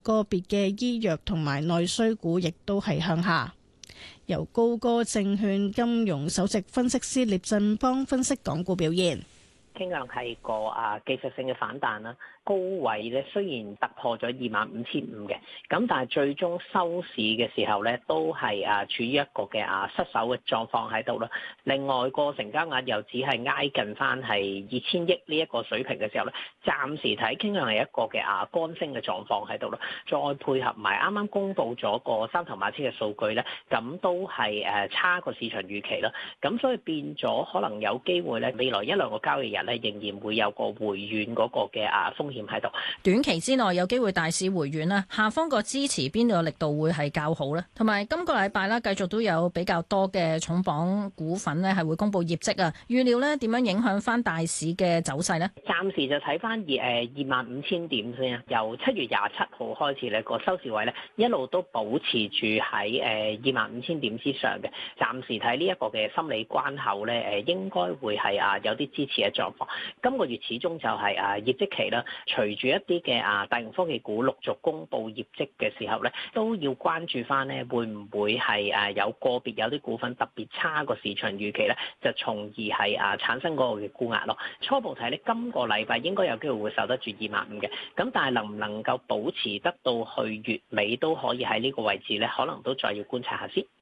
個別嘅醫藥同埋內需股亦都係向下。由高歌證券金融首席分析師聶振邦分析港股表現。 傾向係個技術性嘅反彈啦，高位咧雖然突破咗25,500嘅，咁但係最終收市嘅時候咧都係處於一個嘅失守嘅狀況喺度啦。另外個成交額又只係挨近翻係2000億呢一個水平嘅時候咧，暫時睇傾向係一個嘅乾升嘅狀況喺度啦。再配合埋啱啱公布咗個三頭馬車嘅數據咧，咁都係差過市場預期啦。咁所以變咗可能有機會咧，未來一兩個交易日咧仍然會有個回軟嗰個嘅風險喺度。 短期之內有機會大市回軟啦，下方個支持邊度嘅力度會係較好咧？同埋今個禮拜啦，繼續都有比較多嘅重磅股份咧係會公布業績啊，預料咧點樣影響翻大市嘅走勢呢？ 暫時就睇翻25,000點先啊，由7月27號開始咧個收市位咧一路都保持住喺25,000點之上嘅。暫時睇呢一個嘅心理關口咧應該會係有啲支持嘅狀況。今個月始終就係業績期啦，隨住一啲嘅大型科技股陸續公布業績嘅時候咧，都要關注翻咧會唔會係有個別有啲股份特別差過市場預期咧，就從而係產生嗰個嘅沽壓咯。初步睇咧，今個禮拜應該有機會會守得住25,000嘅，咁但係能唔能夠保持得到去月尾都可以喺呢個位置咧，可能都再要觀察下先。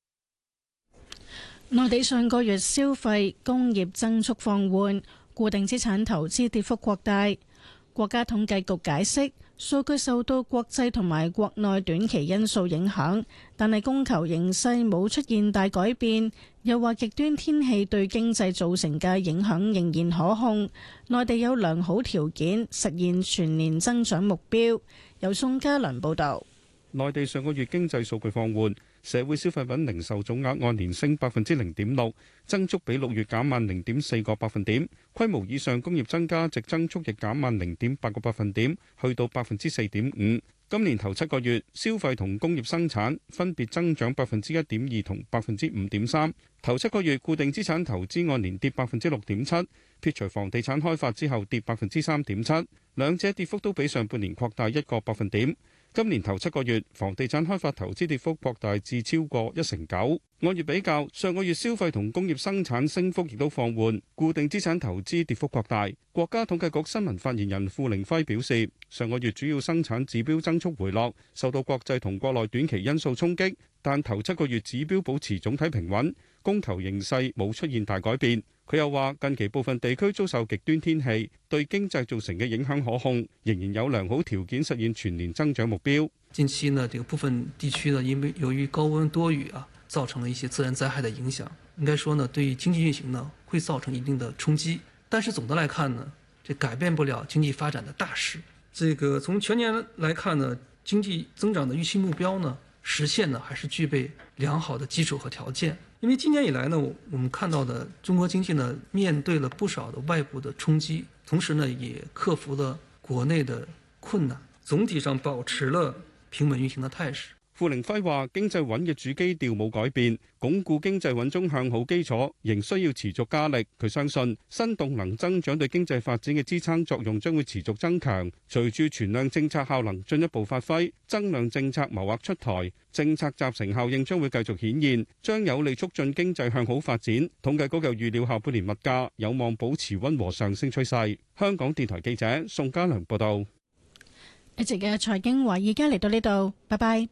內地上個月消費、工業增速放緩，固定資產投資跌幅擴大。國家統計局解釋，數據受到國際同埋國內短期因素影響，但係供求形勢冇出現大改變。又話極端天氣對經濟造成嘅影響仍然可控，內地有良好條件實現全年增長目標。由宋嘉良報導。 內地上個月經濟數據放緩，社會消費品零售總額按年升0.6%，增速比6月減慢0.4個百分點。規模以上工業增加值增速亦減慢0.8個百分點，去到4.5%。今年頭7個月，消費同工業生產分別增長1.2%同5.3%。頭7個月固定資產投資按年跌6.7%，撇除房地產開發之後跌3.7%，兩者跌幅都比上半年擴大1個百分點。今年頭7個月，房地產開發投資跌幅擴大至超過9%。按月比較，上個月消費同工業生產升幅亦都放緩，固定資產投資跌幅擴大。國家統計局新聞發言人付凌暉表示，上個月主要生產指標增速回落，受到國際同國內短期因素衝擊，但頭7個月指標保持總體平穩，供求形勢冇出現大改變。佢又話，近期部分地區遭受極端天氣，對經濟造成嘅影響可控，仍然有良好條件實現全年增長目標。 近期呢，部分地區呢，因為由於高溫多雨造成了一些自然災害的影響，應該說呢，對於經濟運行呢，會造成一定的衝擊。但是總的來看呢，這改變不了經濟發展的大勢。從全年來看呢，經濟增長的預期目標呢，實現呢還是具備良好的基礎和條件。因為今年以來呢，我們看到的中國經濟呢，面對了不少的外部的衝擊，同時呢，也克服了國內的困難，總體上保持了平穩運行的態勢。 付凌暉話：經濟穩嘅主基調冇改變，鞏固經濟穩中向好基礎仍需要持續加力。佢相信新動能增長對經濟發展嘅支撐作用將會持續增強。隨住存量政策效能進一步發揮，增量政策謀劃出台，政策集成效應將會繼續顯現，將有利促進經濟向好發展。統計局又預料下半年物價有望保持溫和上升趨勢。香港電台記者宋嘉良報道。 一直嘅財經華爾街嚟到呢度，拜拜。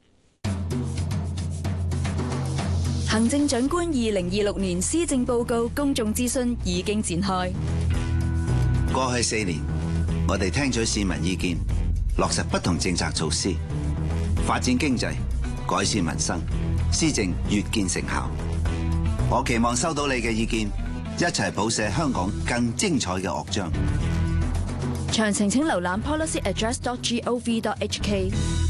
行政長官2026年施政報告公眾諮詢已經展開。 過去4年，我哋聽取市民意見，落實不同政策措施，發展經濟，改善民生，施政越見成效。我期望收到你嘅意見，一齊譜寫香港更精彩嘅樂章。 詳情請瀏覽policyaddress.gov.hk。